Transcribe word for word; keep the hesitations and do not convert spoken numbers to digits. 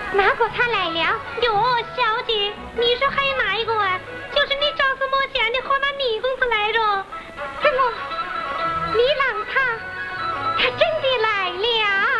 哪个他来了？哟，小姐，你是海马